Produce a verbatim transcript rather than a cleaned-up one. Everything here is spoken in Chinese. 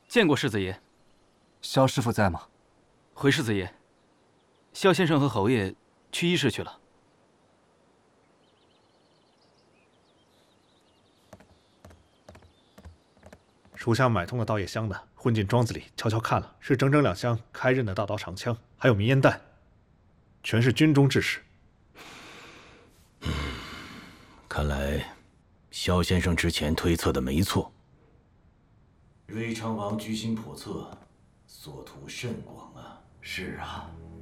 见过世子爷。 萧师傅在吗？ 回世子爷，萧先生和侯爷去医室去了。 属下买通了稻叶香的，混进庄子里，悄悄看了，是整整两箱开刃的大刀长枪，还有迷烟弹，全是军中制式。 嗯，看来萧先生之前推测的没错。瑞昌王居心叵测，所图甚广啊。 是啊，